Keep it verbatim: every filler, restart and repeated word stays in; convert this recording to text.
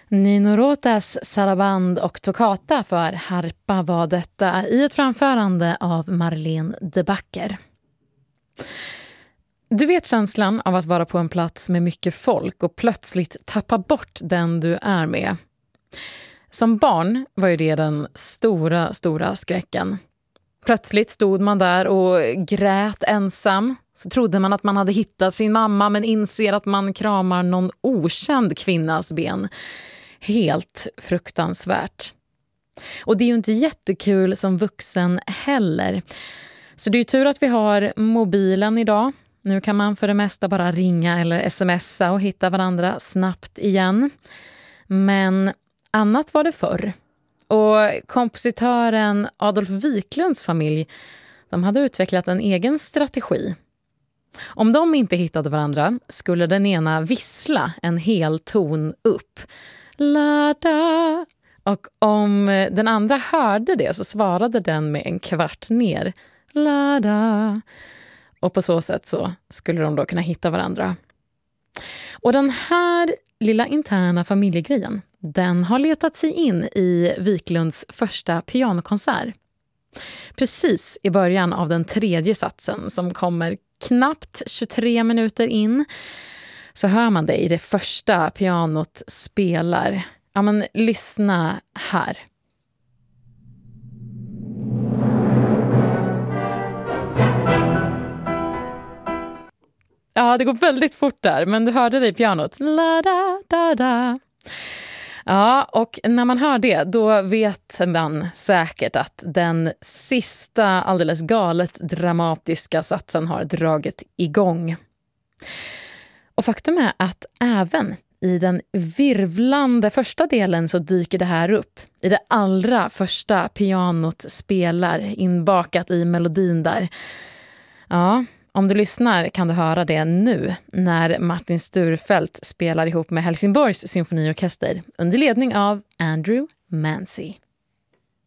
Nino Rotas Saraband och Toccata för harpa var detta i ett framförande av Marlene de Backer. Du vet känslan av att vara på en plats med mycket folk och plötsligt tappa bort den du är med. Som barn var ju det den stora, stora skräcken. Plötsligt stod man där och grät ensam. Så trodde man att man hade hittat sin mamma men inser att man kramar någon okänd kvinnas ben. Helt fruktansvärt. Och det är ju inte jättekul som vuxen heller. Så det är ju tur att vi har mobilen idag. Nu kan man för det mesta bara ringa eller smsa och hitta varandra snabbt igen. Men annat var det förr. Och kompositören Adolf Wiklunds familj, de hade utvecklat en egen strategi. Om de inte hittade varandra skulle den ena vissla en hel ton upp. La-da. Och om den andra hörde det så svarade den med en kvart ner. La-da. Och på så sätt så skulle de då kunna hitta varandra. Och den här lilla interna familjegrejen, den har letat sig in i Wiklunds första pianokonsert. Precis i början av den tredje satsen som kommer knappt tjugotre minuter in så hör man det i det första pianot spelar. Ja, men lyssna här. Ja, det går väldigt fort där, men du hörde det i pianot. La da da da. Ja, och när man hör det, då vet man säkert att den sista alldeles galet dramatiska satsen har dragit igång. Och faktum är att även i den virvlande första delen så dyker det här upp. I det allra första pianot spelar inbakat i melodin där. Ja, om du lyssnar kan du höra det nu när Martin Sturfeldt spelar ihop med Helsingborgs symfoniorkester under ledning av Andrew Mancy.